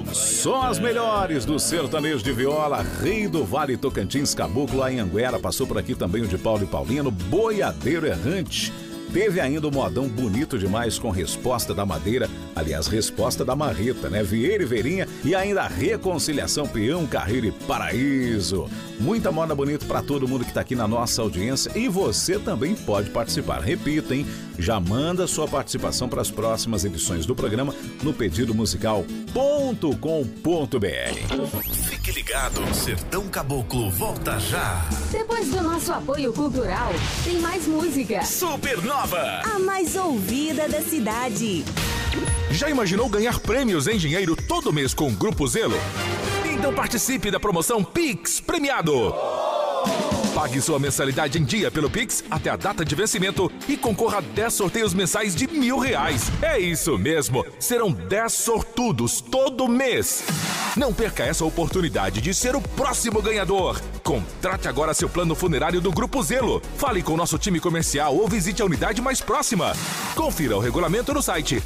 Só as melhores do sertanejo de viola, Rei do Vale Tocantins, Caboclo, Anhanguera. Passou por aqui também o de Paulo e Paulino, Boiadeiro Errante. Teve ainda o modão Bonito Demais com Resposta da Madeira, aliás, Resposta da Marreta, né? Vieira e Veirinha e ainda Reconciliação, Peão, Carreiro e Paraíso. Muita moda bonita para todo mundo que tá aqui na nossa audiência e você também pode participar. Repito, hein? Já manda sua participação para as próximas edições do programa no pedidomusical.com.br. Fique ligado, Sertão Caboclo volta já. Depois do nosso apoio cultural, tem mais música. Supernova, a mais ouvida da cidade. Já imaginou ganhar prêmios em dinheiro todo mês com o Grupo Zelo? Então participe da promoção Pix Premiado. Pague sua mensalidade em dia pelo Pix até a data de vencimento e concorra a 10 sorteios mensais de R$1.000. É isso mesmo, serão 10 sortudos todo mês. Não perca essa oportunidade de ser o próximo ganhador. Contrate agora seu plano funerário do Grupo Zelo. Fale com o nosso time comercial ou visite a unidade mais próxima. Confira o regulamento no site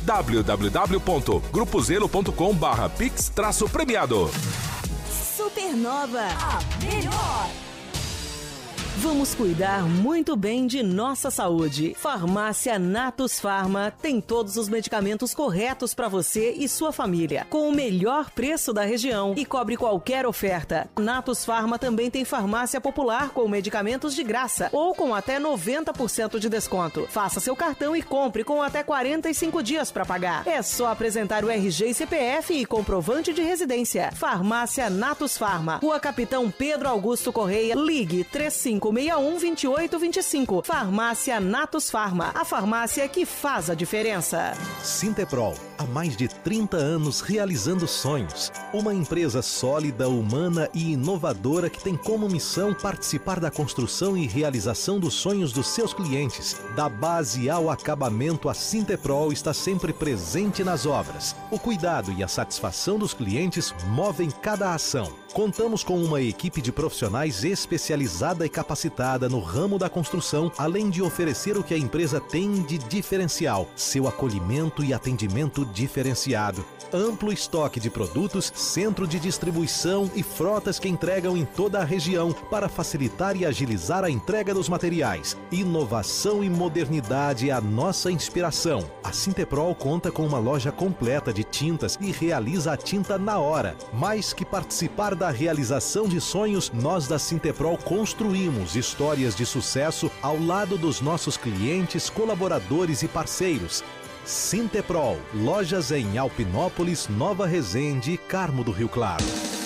www.grupozelo.com/pix-premiado. Supernova, a melhor. Vamos cuidar muito bem de nossa saúde. Farmácia Natus Farma tem todos os medicamentos corretos para você e sua família, com o melhor preço da região e cobre qualquer oferta. Natus Farma também tem farmácia popular com medicamentos de graça ou com até 90% de desconto. Faça seu cartão e compre com até 45 dias para pagar. É só apresentar o RG e CPF e comprovante de residência. Farmácia Natus Farma, Rua Capitão Pedro Augusto Correia, ligue 3561-2825. Farmácia Natus Farma, a farmácia que faz a diferença. Sinteprol, há mais de 30 anos realizando sonhos. Uma empresa sólida, humana e inovadora que tem como missão participar da construção e realização dos sonhos dos seus clientes. Da base ao acabamento, a Sinteprol está sempre presente nas obras. O cuidado e a satisfação dos clientes movem cada ação. Contamos com uma equipe de profissionais especializada e capacitada no ramo da construção, além de oferecer o que a empresa tem de diferencial, seu acolhimento e atendimento diferenciado. Amplo estoque de produtos, centro de distribuição e frotas que entregam em toda a região para facilitar e agilizar a entrega dos materiais. Inovação e modernidade é a nossa inspiração. A Sinteprol conta com uma loja completa de tintas e realiza a tinta na hora. Mais que participar da realização de sonhos, nós da Sinteprol construímos histórias de sucesso ao lado dos nossos clientes, colaboradores e parceiros. Sinteprol, lojas em Alpinópolis, Nova Resende e Carmo do Rio Claro.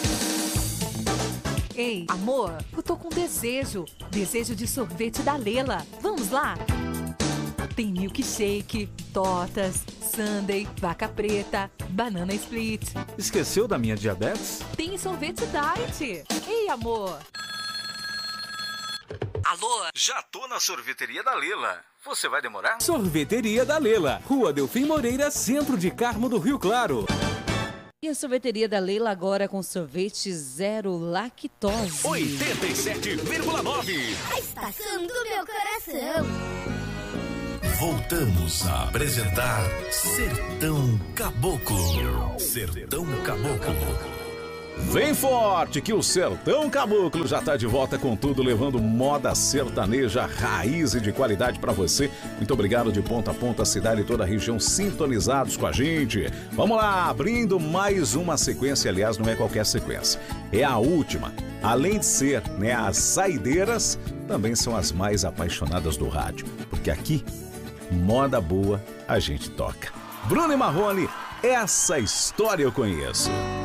Ei, amor, eu tô com desejo de sorvete da Lela. Vamos lá? Tem milkshake, tortas, sundae, vaca preta, banana split. Esqueceu da minha diabetes? Tem sorvete diet. Ei, amor. Alô? Já tô na sorveteria da Lela. Você vai demorar? Sorveteria da Lela, Rua Delfim Moreira, centro de Carmo do Rio Claro. E a sorveteria da Leila agora com sorvete zero lactose. 87,9. A estação do meu coração. Voltamos a apresentar Sertão Caboclo. Sertão Caboclo. Vem forte que o Sertão Caboclo já tá de volta com tudo, levando moda sertaneja, raiz e de qualidade pra você. Muito obrigado de ponta a ponta, a cidade e toda a região sintonizados com a gente. Vamos lá, abrindo mais uma sequência, aliás, não é qualquer sequência, é a última. Além de ser, as saideiras, também são as mais apaixonadas do rádio, porque aqui, moda boa, a gente toca. Bruno e Marrone, essa história eu conheço.